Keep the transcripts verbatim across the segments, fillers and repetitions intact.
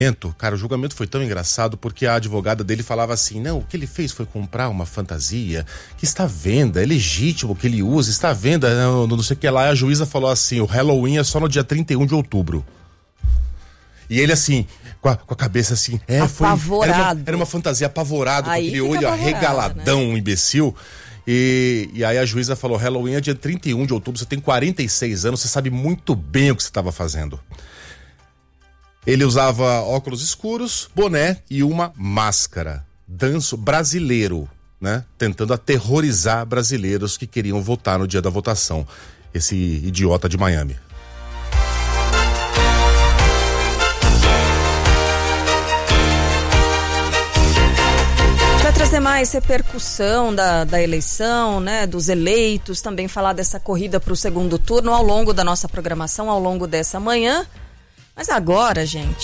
Cara, o julgamento foi tão engraçado porque a advogada dele falava assim, não, o que ele fez foi comprar uma fantasia que está à venda, é legítimo que ele use, está à venda, não, não sei o que lá. E a juíza falou assim, o Halloween é só no dia trinta e um de outubro. E ele assim, com a, com a cabeça assim, é, foi... Apavorado. Era uma, era uma fantasia apavorado, com Aí aquele fica olho apavorado, arregaladão, né? um imbecil. E, e aí a juíza falou, Halloween é dia trinta e um de outubro, você tem quarenta e seis anos, você sabe muito bem o que você estava fazendo. Ele usava óculos escuros, boné e uma máscara. Danço brasileiro, né? Tentando aterrorizar brasileiros que queriam votar no dia da votação. Esse idiota de Miami. Trazer mais repercussão da, da eleição, né, dos eleitos, também falar dessa corrida para o segundo turno ao longo da nossa programação, ao longo dessa manhã. Mas agora, gente,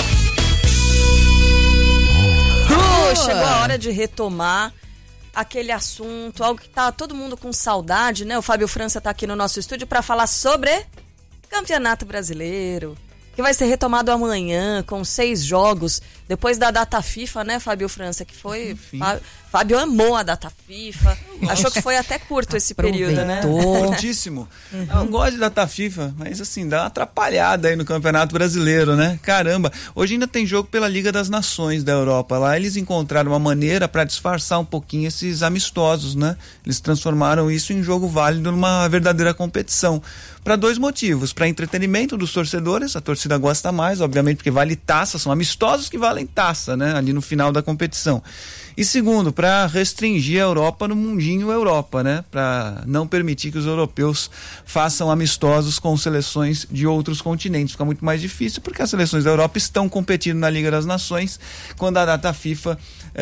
uh, chegou a hora de retomar aquele assunto, algo que tá todo mundo com saudade, né? O Fábio França tá aqui no nosso estúdio para falar sobre Campeonato Brasileiro, que vai ser retomado amanhã com seis jogos, depois da data FIFA, né, Fábio França, que foi... Fá, Fábio amou a data FIFA, achou que foi até curto esse período, né? Curtíssimo. Uhum. Eu gosto de data FIFA, mas assim, dá uma atrapalhada aí no Campeonato Brasileiro, né? Caramba, hoje ainda tem jogo pela Liga das Nações da Europa, lá eles encontraram uma maneira para disfarçar um pouquinho esses amistosos, né? Eles transformaram isso em jogo válido numa verdadeira competição. Para dois motivos, para entretenimento dos torcedores, a torcida gosta mais, obviamente, porque vale taça, são amistosos que valem taça, né? Ali no final da competição. E segundo, para restringir a Europa no mundinho Europa, né? Para não permitir que os europeus façam amistosos com seleções de outros continentes. Fica muito mais difícil porque as seleções da Europa estão competindo na Liga das Nações, quando a data FIFA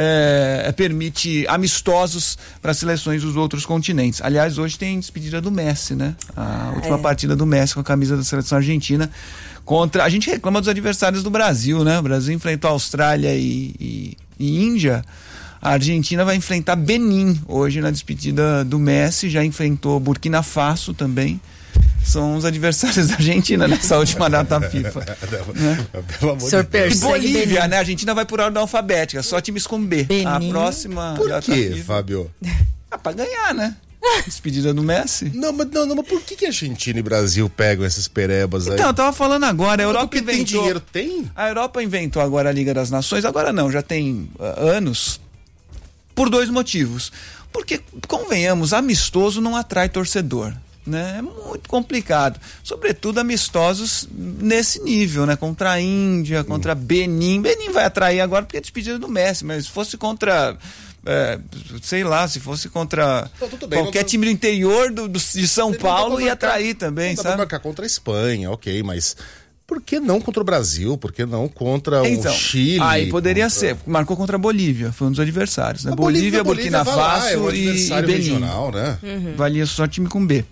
é, permite amistosos para seleções dos outros continentes. Aliás, hoje tem despedida do Messi, né? A última é. partida do Messi com a camisa da seleção argentina contra... A gente reclama dos adversários do Brasil, né? O Brasil enfrentou a Austrália e, e, e Índia. A Argentina vai enfrentar Benin hoje na despedida do Messi, já enfrentou Burkina Faso também. São os adversários da Argentina nessa última data FIFA. Né? Pelo amor de Deus. E Bolívia, Benin. Né? A Argentina vai por ordem alfabética, só times com B. Benin. A próxima por data quê, FIFA. Fábio? Ah, pra ganhar, né? Despedida do Messi. Não, mas não, não, mas por que, que a Argentina e Brasil pegam essas perebas aí? Então, eu tava falando agora, a Europa porque inventou... tem dinheiro, tem? A Europa inventou agora a Liga das Nações, agora não, já tem uh, anos... Por dois motivos. Porque, convenhamos, amistoso não atrai torcedor, né? É muito complicado. Sobretudo amistosos nesse nível, né? Contra a Índia, contra Benin. Benin vai atrair agora porque é despedida do Messi, mas se fosse contra... É, sei lá, se fosse contra não, bem, qualquer não, time do interior do, do, de São Paulo, ia atrair também, não sabe? Dá pra marcar contra a Espanha, ok, mas... Por que não contra o Brasil? Por que não contra então, o Chile? Aí poderia contra... ser. Marcou contra a Bolívia, foi um dos adversários, né? A Bolívia, Bolívia, Burkina Faso lá, é um e, e Benin. Regional, né? Uhum. Valia só time com B.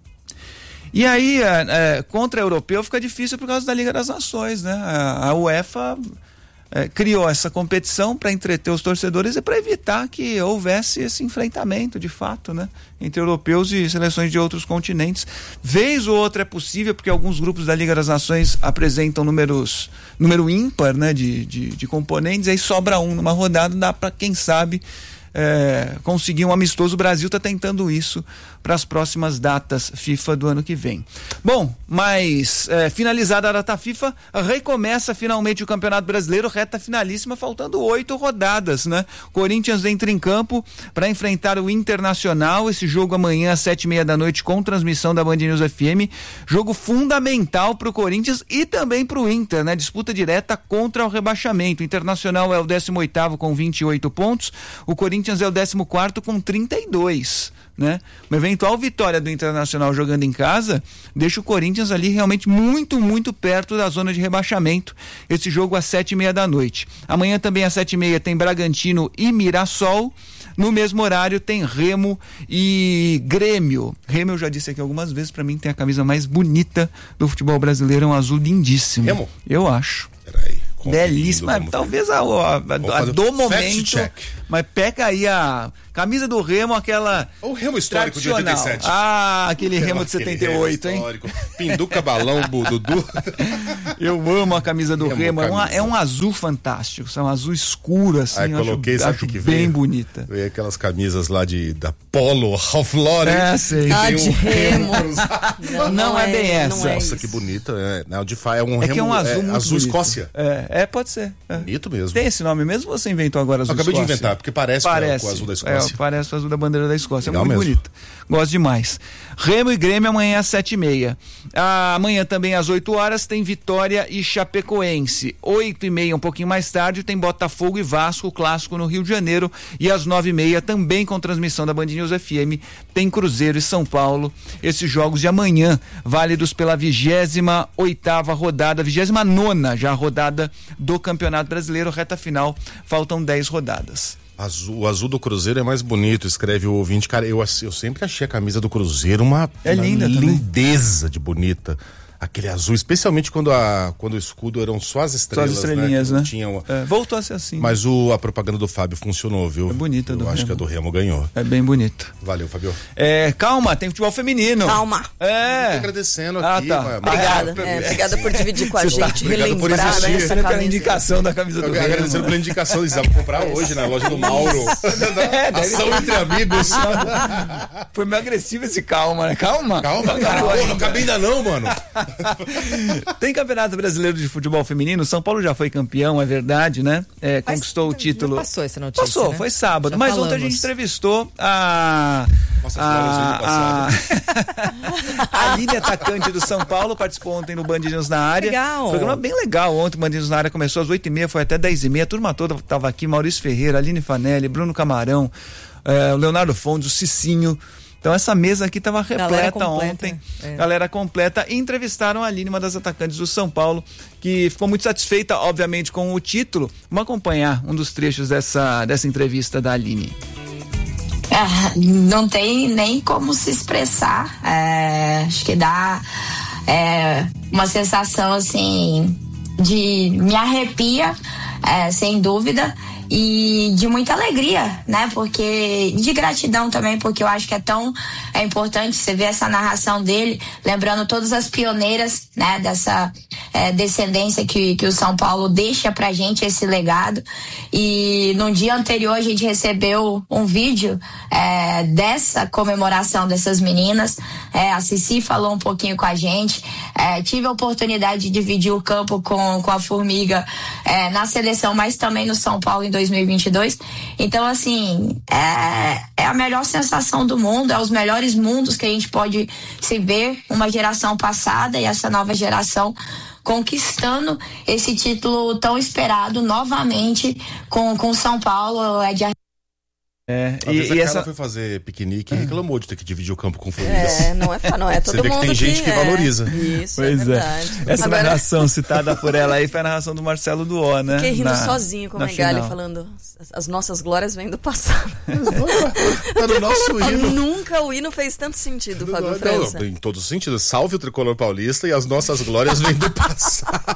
E aí, é, é, contra o europeu fica difícil por causa da Liga das Nações, né? A, a UEFA é, criou essa competição para entreter os torcedores e para evitar que houvesse esse enfrentamento, de fato, né? Entre europeus e seleções de outros continentes. Vez ou outra é possível, porque alguns grupos da Liga das Nações apresentam números, número ímpar, né? De, de, de componentes, aí sobra um numa rodada, dá para, quem sabe, é, conseguir um amistoso. O Brasil está tentando isso para as próximas datas FIFA do ano que vem. Bom, mas é, finalizada a data FIFA, recomeça finalmente o Campeonato Brasileiro, reta finalíssima, faltando oito rodadas, né? Corinthians entra em campo para enfrentar o Internacional, esse jogo amanhã às sete e meia da noite com transmissão da Band News F M, jogo fundamental para o Corinthians e também para o Inter, né? Disputa direta contra o rebaixamento. O Internacional é o décimo oitavo com vinte e oito pontos, o Corinthians é o décimo quarto com trinta e dois. Né? Uma eventual vitória do Internacional jogando em casa deixa o Corinthians ali realmente muito, muito perto da zona de rebaixamento. Esse jogo às sete e meia da noite. Amanhã também às sete e meia tem Bragantino e Mirassol. No mesmo horário tem Remo e Grêmio. Remo, eu já disse aqui algumas vezes, pra mim tem a camisa mais bonita do futebol brasileiro, é um azul lindíssimo. Remo? Eu acho. Peraí. Belíssima, talvez a, a, a, a do momento, mas pega aí a Camisa do Remo, aquela. O Remo histórico de oitenta e sete. Ah, aquele Remo de Aquele setenta e oito, Remo hein? histórico. Pinduca Balão, Dudu. Eu amo a camisa do Remo, Remo. É, uma, camisa. é um azul fantástico. É um azul escuro, assim. Aí eu coloquei, acho, sabe acho o que bem veio? bonita. Veio aquelas camisas lá de, da Polo, Ralph Lauren. É, sei. Ah, Tem de um Remo. Não, não é bem essa. não é Nossa, isso. que bonita. É, não, de fa... é um É Remo, que é um azul muito azul bonito. Escócia. É, é, pode ser. É. Bonito mesmo. Tem esse nome mesmo ou você inventou agora azul Acabei Escócia? de inventar, porque parece, Parece. com o azul da É, Escócia. parece o azul da bandeira da Escócia. Legal é muito mesmo. bonito. Gosto demais. Remo e Grêmio amanhã às sete e meia. Ah, amanhã também às oito horas tem Vitória e Chapecoense. Oito e meia, um pouquinho mais tarde, tem Botafogo e Vasco, clássico no Rio de Janeiro. E às nove e meia, também com transmissão da Band News F M, tem Cruzeiro e São Paulo. Esses jogos de amanhã, válidos pela vigésima oitava rodada, vigésima nona já rodada do Campeonato Brasileiro, reta final, faltam dez rodadas. Azul, o azul do Cruzeiro é mais bonito, escreve o ouvinte. Cara, eu, eu sempre achei a camisa do Cruzeiro uma, É uma linda também. lindeza de bonita. Aquele azul, especialmente quando, a, quando o escudo eram só as estrelas, Só as estrelinhas, né? né? Que tinham, É, voltou a ser assim. mas o, a propaganda do Fábio funcionou, viu? É bonita Eu do acho Remo. que a do Remo ganhou. É bem bonito. Valeu, Fábio. É, calma, tem futebol feminino. Calma. É. Tô agradecendo Ah, aqui. tá. mas- Obrigada. mas- É, obrigada por dividir com a Você tá- gente, obrigado por relembrar existir. né, Agradecendo essa pela camisa. indicação da camisa do Eu Remo. agradecendo pela indicação, eles vão comprar hoje na loja do Mauro. É, deve Ação entre amigos. Foi meio agressivo esse calma, né? Calma. Calma, cara. Pô, não acabei ainda não, mano. Tem Campeonato Brasileiro de Futebol Feminino. São Paulo já foi campeão, é verdade, né? É, Mas conquistou o título. já passou essa notícia, Passou, né? foi sábado. Já Mas ontem a falamos. gente entrevistou a. Nossa, a, a, a Aline, atacante do São Paulo, participou ontem no Band News na área. Legal. Programa bem legal ontem. O Band News na área começou às oito e meia, foi até dez e meia. A turma toda estava aqui: Maurício Ferreira, Aline Fanelli, Bruno Camarão, eh, o Leonardo Fondes, o Cicinho. Então essa mesa aqui estava Galera repleta completa, ontem, é. galera completa, e entrevistaram a Aline, uma das atacantes do São Paulo, que ficou muito satisfeita, obviamente, com o título. Vamos acompanhar um dos trechos dessa, dessa entrevista da Aline. Ah, não tem nem como se expressar. É, acho que dá é, uma sensação assim de me arrepia, é, sem dúvida, e de muita alegria, né? Porque de gratidão também, porque eu acho que é tão é importante você ver essa narração dele, lembrando todas as pioneiras, né? Dessa é, descendência que, que o São Paulo deixa pra gente, esse legado. E no dia anterior a gente recebeu um vídeo é, dessa comemoração dessas meninas. É, a Cici falou um pouquinho com a gente. É, tive a oportunidade de dividir o campo com, com a Formiga é, na seleção, mas também no São Paulo em dois mil e vinte e dois. Então, assim, é, é a melhor sensação do mundo, é os melhores mundos que a gente pode se ver, uma geração passada e essa nova geração conquistando esse título tão esperado novamente com com São Paulo. É de É, A vez e, a e Carla essa... foi fazer piquenique e reclamou de ter que dividir o campo com formigas. É, não é, fa- não é todo Você vê que mundo tem gente que é. valoriza. Isso, é Pois é. verdade. Essa Agora, narração citada por ela aí foi a narração do Marcelo Duó, né? fiquei rindo Na- sozinho com o na Megali final. falando as, as nossas glórias vêm do passado. Tá no nosso hino. Nunca o hino fez tanto sentido, Fábio França. Não, em todos os sentidos. Salve o tricolor paulista e as nossas glórias vêm do passado.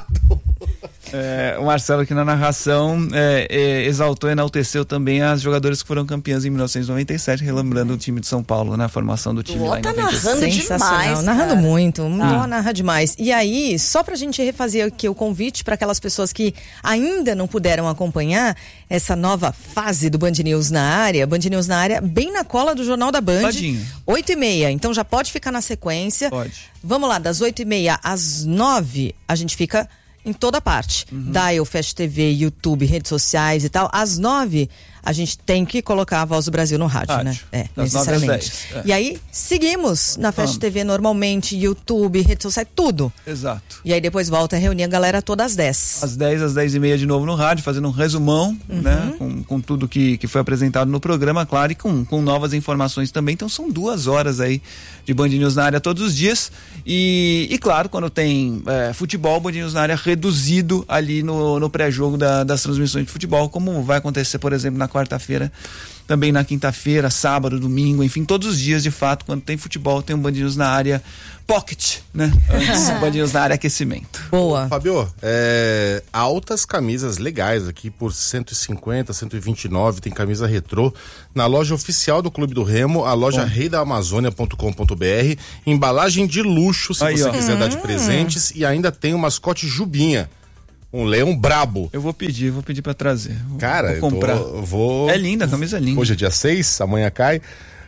É, o Marcelo aqui na narração é, é, exaltou e enalteceu também as jogadoras que foram campeãs em mil novecentos e noventa e sete, relembrando o time de São Paulo, né? A formação do time Duó lá em tá noventa e sete. narrando Sensacional, demais, narrando cara. muito, o Ah. Duó narra demais. E aí, só pra gente refazer aqui o convite para aquelas pessoas que ainda não puderam acompanhar essa nova fase do Band News na área, Band News na área, bem na cola do Jornal da Band, Tadinho. oito e meia, então já pode ficar na sequência. Pode. Vamos lá, das oito e meia às nove, a gente fica em toda parte. Uhum. Dial, Fast T V, YouTube, redes sociais e tal. Às nove, a gente tem que colocar a Voz do Brasil no rádio, Rádio. né? É, Das nove às necessariamente. dez, é. E aí, seguimos na Fast Vamos. T V normalmente, YouTube, redes sociais, tudo. Exato. E aí depois volta a reunir a galera toda às dez. Às dez, às dez e meia de novo no rádio, fazendo um resumão, Uhum. né? Com, com tudo que, que foi apresentado no programa, claro, e com, com novas informações também. Então são duas horas aí de Band News na área todos os dias. E, e claro, quando tem é, futebol, Band News na área reduzido ali no, no pré-jogo da- das transmissões de futebol, como vai acontecer, por exemplo, na quarta-feira, também na quinta-feira, sábado, domingo, enfim, todos os dias, de fato, quando tem futebol, tem um Band News na área pocket, né? Antes, Band News na área aquecimento. Boa. Fabio, é, altas camisas legais aqui por cento e cinquenta, cento e vinte e nove, tem camisa retrô na loja oficial do Clube do Remo, a loja rei da amazônia ponto com ponto b r, embalagem de luxo, se Aí, você ó. quiser Hum. dar de presentes, e ainda tem o mascote Jubinha, um leão brabo. Eu vou pedir, vou pedir pra trazer. Vou, Cara, vou comprar. eu tô- vou... É linda, a camisa é linda. Hoje é dia seis, amanhã cai.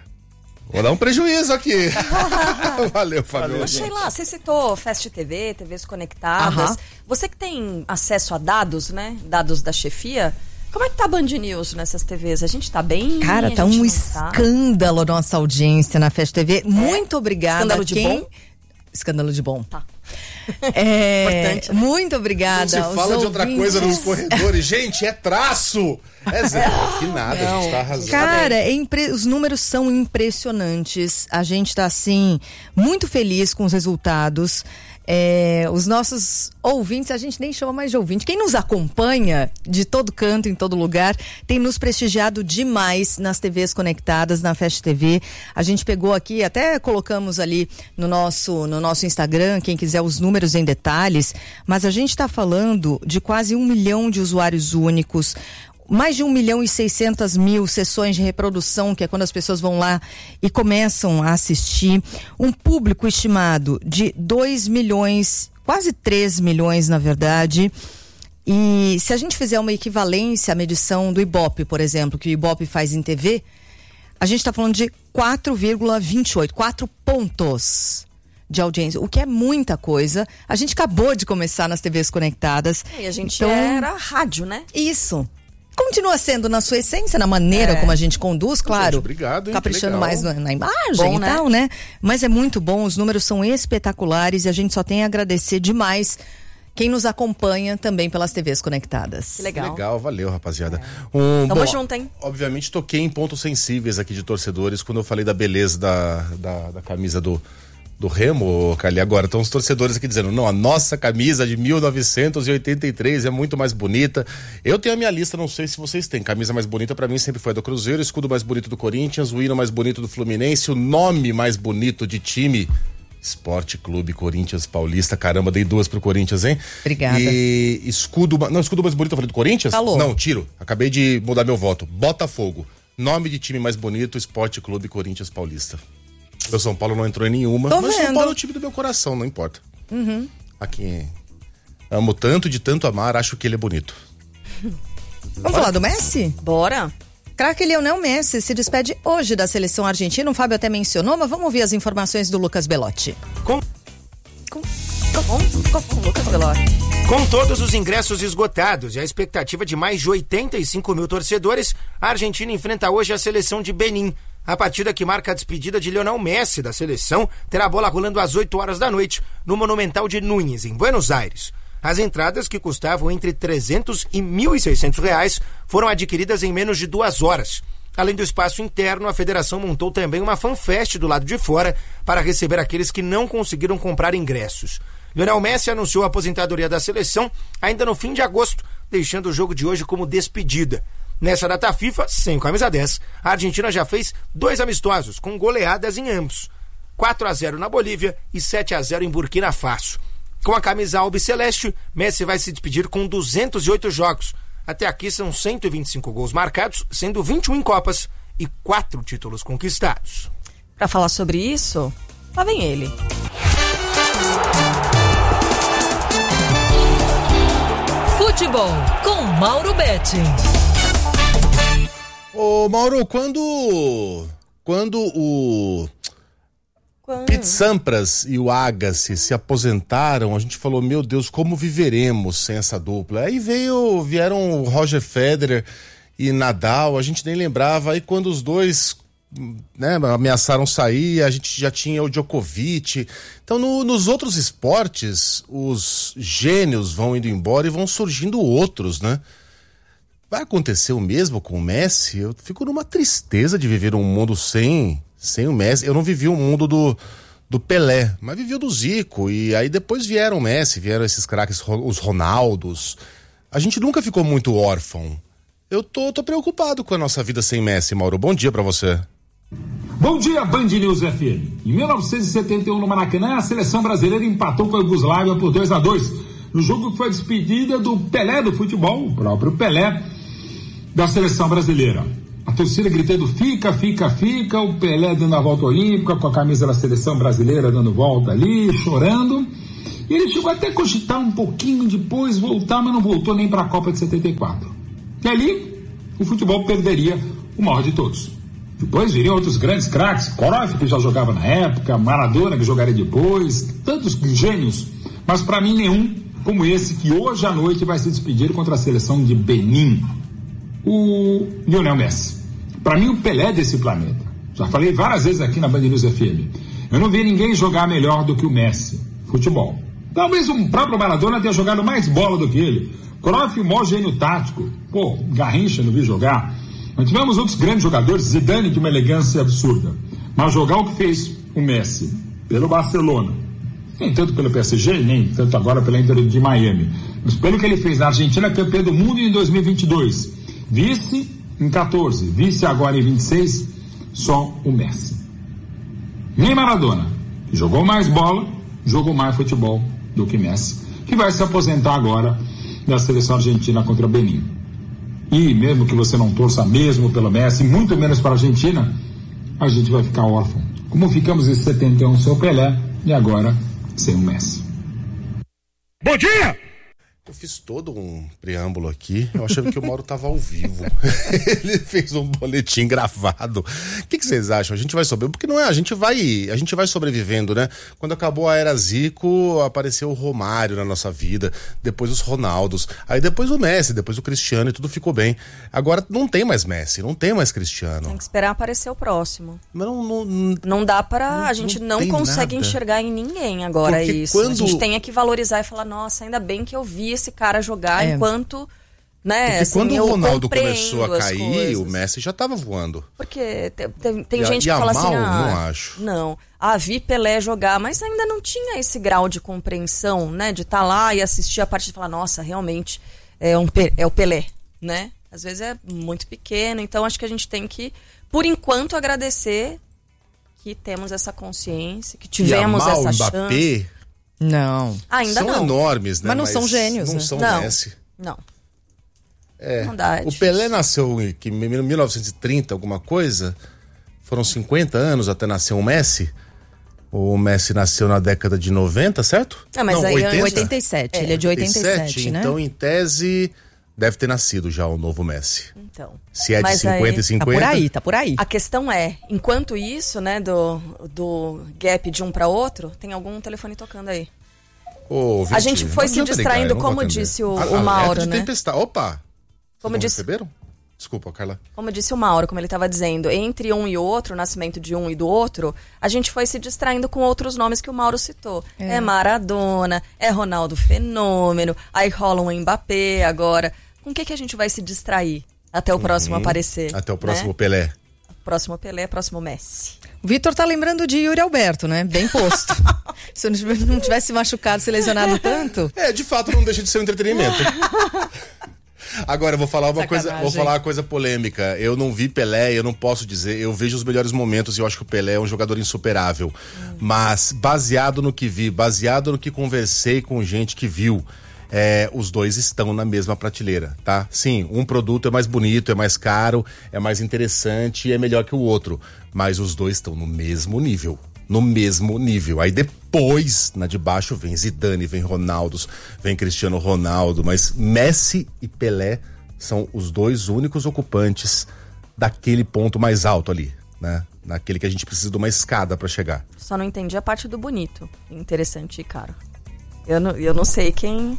Vou dar um prejuízo aqui. Valeu, Fabio. Ô, Sheila, você citou Fast T V, T Vs conectadas. Aham. Você que tem acesso a dados, né? Dados da chefia. Como é que tá a Band News nessas T Vs? A gente tá bem? Cara, A tá gente um não tá? escândalo a nossa audiência na Fast T V. Muito obrigada. Escândalo de quem... bom? Escândalo de bom. Tá. É, Importante, né? muito Não obrigada. se aos fala de outra ouvintes. coisa nos corredores. Gente, é traço. É zero. Que nada, a gente tá arrasando. Cara, é impre- os números são impressionantes. A gente tá, assim, muito feliz com os resultados. É, os nossos ouvintes, a gente nem chama mais de ouvinte. Quem nos acompanha de todo canto, em todo lugar, tem nos prestigiado demais nas T Vs conectadas, na Fast T V. A gente pegou aqui, até colocamos ali no nosso, no nosso Instagram, quem quiser os números em detalhes, mas a gente tá falando de quase um milhão de usuários únicos, mais de um milhão e seiscentas mil sessões de reprodução, que é quando as pessoas vão lá e começam a assistir. Um público estimado de dois milhões, quase três milhões, na verdade. E se a gente fizer uma equivalência à medição do Ibope, por exemplo, que o Ibope faz em T V, a gente está falando de quatro vírgula vinte e oito, quatro pontos de audiência, o que é muita coisa. A gente acabou de começar nas T Vs conectadas. E a gente Então, era rádio, né? isso. Continua sendo na sua essência, na maneira É. como a gente conduz, claro. Gente, obrigado, hein? Caprichando Que legal. mais na, na imagem Bom, e né? tal, né? Mas é muito bom, os números são espetaculares e a gente só tem a agradecer demais quem nos acompanha também pelas T Vs conectadas. Que legal. Legal, valeu, rapaziada. Um, Tamo bom, junto, hein? Obviamente toquei em pontos sensíveis aqui de torcedores quando eu falei da beleza da, da, da camisa do, do Remo, Cali. Agora estão os torcedores aqui dizendo, não, a nossa camisa de mil novecentos e oitenta e três é muito mais bonita. Eu tenho a minha lista, não sei se vocês têm. Camisa mais bonita pra mim sempre foi a do Cruzeiro, escudo mais bonito do Corinthians, o hino mais bonito do Fluminense, o nome mais bonito de time... Esporte Clube Corinthians Paulista. Caramba, dei duas pro Corinthians, hein? Obrigada. E escudo... Não, escudo mais bonito, eu falei do Corinthians? Falou. Não, tiro. Acabei de mudar meu voto. Botafogo. Nome de time mais bonito, Esporte Clube Corinthians Paulista. Meu São Paulo não entrou em nenhuma. Tô mas São vendo. Paulo é o time do meu coração, não importa. Aqui... Amo tanto, de tanto amar, acho que ele é bonito. Vamos falar do Messi? Bora. Craque Lionel Messi se despede hoje da seleção argentina. O Fábio até mencionou, mas vamos ouvir as informações do Lucas Belotti. Com, com, com, com Lucas Belotti. Com todos os ingressos esgotados e a expectativa de mais de oitenta e cinco mil torcedores, a Argentina enfrenta hoje a seleção de Benin. A partida que marca a despedida de Lionel Messi da seleção terá a bola rolando às oito horas da noite no Monumental de Núñez, em Buenos Aires. As entradas, que custavam entre trezentos e mil e seiscentos reais, foram adquiridas em menos de duas horas. Além do espaço interno, a federação montou também uma fanfest do lado de fora para receber aqueles que não conseguiram comprar ingressos. Lionel Messi anunciou a aposentadoria da seleção ainda no fim de agosto, deixando o jogo de hoje como despedida. Nessa data FIFA, sem o camisa dez, a Argentina já fez dois amistosos, com goleadas em ambos. quatro a zero na Bolívia e sete a zero em Burkina Faso. Com a camisa albiceleste, Messi vai se despedir com duzentos e oito jogos. Até aqui são cento e vinte e cinco gols marcados, sendo vinte e um em Copas e quatro títulos conquistados. Pra falar sobre isso, lá vem ele. Futebol com Mauro Betti. Ô, Mauro, quando... Quando o... Quando? Pete Sampras e o Agassi se aposentaram, a gente falou, meu Deus, como viveremos sem essa dupla? Aí veio, vieram o Roger Federer e Nadal, a gente nem lembrava. Aí quando os dois, né, ameaçaram sair, a gente já tinha o Djokovic. Então no, nos outros esportes, os gênios vão indo embora e vão surgindo outros, né? Vai acontecer o mesmo com o Messi? Eu fico numa tristeza de viver um mundo sem... Sem o Messi. Eu não vivi o mundo do, do Pelé, mas vivi o do Zico. E aí depois vieram o Messi, vieram esses craques, os Ronaldos. A gente nunca ficou muito órfão. Eu tô, tô preocupado com a nossa vida sem Messi, Mauro. Bom dia pra você. Bom dia, Band News F M. Em mil novecentos e setenta e um, no Maracanã, a seleção brasileira empatou com a Iugoslávia por dois a dois. No jogo que foi a despedida do Pelé do futebol, o próprio Pelé, da seleção brasileira. A torcida gritando fica, fica, fica, o Pelé dando a volta olímpica, com a camisa da seleção brasileira dando volta ali, chorando. E ele chegou até a cogitar um pouquinho depois, voltar, mas não voltou nem para a Copa de setenta e quatro. E ali, o futebol perderia o maior de todos. Depois viriam outros grandes craques, Cruyff, que já jogava na época, Maradona, que jogaria depois, tantos gênios, mas para mim nenhum como esse que hoje à noite vai se despedir contra a seleção de Benin, o Lionel Messi. Para mim o Pelé desse planeta. Já falei várias vezes aqui na Band News F M. Eu não vi ninguém jogar melhor do que o Messi, futebol. Talvez o próprio Maradona tenha jogado mais bola do que ele. Cruyff, o maior gênio tático. Pô, Garrincha não vi jogar. Nós tivemos outros grandes jogadores, Zidane, de uma elegância absurda. Mas jogar o que fez o Messi pelo Barcelona, nem tanto pelo P S G, nem tanto agora pela Inter de Miami, mas pelo que ele fez na Argentina, campeã do mundo em dois mil e vinte e dois, vice em quatorze, vice agora em vinte e seis, só o Messi. Nem Maradona, que jogou mais bola, jogou mais futebol do que Messi, que vai se aposentar agora da seleção argentina contra o Benin. E mesmo que você não torça mesmo pelo Messi, muito menos para a Argentina, a gente vai ficar órfão. Como ficamos em setenta e um sem o Pelé e agora sem o Messi. Bom dia! Eu fiz todo um preâmbulo aqui, eu achava que o Mauro tava ao vivo. Ele fez um boletim gravado. O que, que vocês acham? A gente vai sobreviver? Porque não é, a gente vai, a gente vai sobrevivendo, né? Quando acabou a era Zico, apareceu o Romário na nossa vida, depois os Ronaldos, aí depois o Messi, depois o Cristiano e tudo ficou bem. Agora não tem mais Messi, não tem mais Cristiano. Tem que esperar aparecer o próximo. Mas não, não, não, não dá pra... Não, a gente não, não consegue nada. enxergar em ninguém agora. Porque isso. Quando... A gente tem que valorizar e falar, nossa, ainda bem que eu vi esse cara jogar É. enquanto, né, Porque assim, quando eu o Ronaldo compreendo começou a as cair, coisas. o Messi já tava voando. Porque tem, tem, tem E a- gente e que a fala assim, Mal, ah, não acho. não, ah, vi Pelé jogar, mas ainda não tinha esse grau de compreensão, né, de estar lá e assistir a partida e falar, nossa, realmente é, um, Pe- é o Pelé, né? Às vezes é muito pequeno, então acho que a gente tem que, por enquanto, agradecer que temos essa consciência, que tivemos Yamal, essa Mbappé, chance. Não. Ainda são não. enormes, né? Mas não são gênios, Não né? são Não. Messi. Não. É. Não dá, é o difícil. Pelé nasceu em que, em mil novecentos e trinta, alguma coisa. Foram cinquenta anos até nascer o Messi. O Messi nasceu na década de noventa, certo? Ah, mas Não, aí oitenta? oitenta e sete, ele é de oitenta e sete, né? Então, em tese, deve ter nascido já o novo Messi. Então. Se é de Mas cinquenta aí- e Tá cinquenta... por aí, tá por aí. A questão é, enquanto isso, né, do, do gap de um para outro, tem algum telefone tocando aí. Ô, A gente foi não se adianta distraindo, ligar, eu não vou como atender. disse o- Ah, o ah, Mauro, é de né? tempestade. Opa! Como Não disse- receberam? Desculpa, Carla. Como disse o Mauro, como ele estava dizendo, entre um e outro, o nascimento de um e do outro, a gente foi se distraindo com outros nomes que o Mauro citou. É, é Maradona, é Ronaldo Fenômeno, aí rola um Mbappé agora. Com o que, que a gente vai se distrair até o próximo aparecer? Até o próximo né? Pelé. Próximo Pelé, próximo Messi. O Vitor tá lembrando de Yuri Alberto, né? Bem posto. Se eu não tivesse- não tivesse machucado, se lesionado tanto. É, de fato não deixa de ser um entretenimento. Agora eu vou falar uma coisa, Sacanagem. vou falar uma coisa polêmica. Eu não vi Pelé, eu não posso dizer, eu vejo os melhores momentos e eu acho que o Pelé é um jogador insuperável. Hum. Mas baseado no que vi, baseado no que conversei com gente que viu, é, os dois estão na mesma prateleira, tá? Sim, um produto é mais bonito, é mais caro, é mais interessante e é melhor que o outro, mas os dois estão no mesmo nível. No mesmo nível. Aí depois, na de baixo, vem Zidane, vem Ronaldo, vem Cristiano Ronaldo, mas Messi e Pelé são os dois únicos ocupantes daquele ponto mais alto ali, né? Naquele que a gente precisa de uma escada pra chegar. Só não entendi a parte do bonito. Interessante e caro. Eu não, eu não sei quem...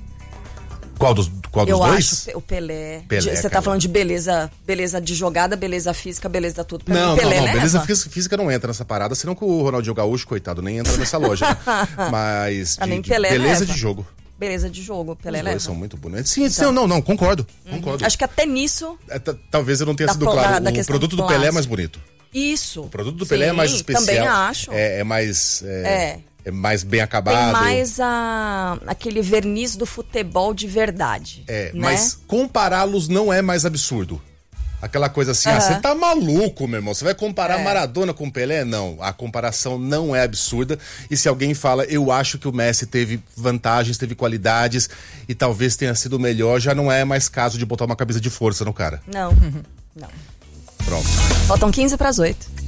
Qual dos, qual dos eu dois? acho o Pelé. Pelé, De- Você tá cara. falando de beleza, beleza de jogada, beleza física, beleza de tudo. Pra Não, mim, Pelé não, não, leva. beleza física, física não entra nessa parada, senão que o Ronaldinho Gaúcho, coitado, nem entra nessa loja. Né? Mas Pra de, mim, de Pelé beleza leva. de jogo. Beleza de jogo, Pelé Os leva. dois são muito bonitos. Sim, sim, não, não, concordo, concordo. Acho que até nisso, É, t- talvez eu não tenha Da sido pla- claro. da O questão produto do Pelé é plástica. mais bonito. isso. O produto do Pelé é mais Sim, especial. Também acho. É, é mais. É, É. É mais bem acabado. Tem mais a, aquele verniz do futebol de verdade. É, né? mas compará-los não é mais absurdo. Aquela coisa assim, Uhum. ah, você tá maluco, meu irmão. Você vai comparar É. Maradona com Pelé? Não, a comparação não é absurda. E se alguém fala, eu acho que o Messi teve vantagens, teve qualidades e talvez tenha sido melhor, já não é mais caso de botar uma camisa de força no cara. Não, não. Pronto. Faltam quinze para as oito.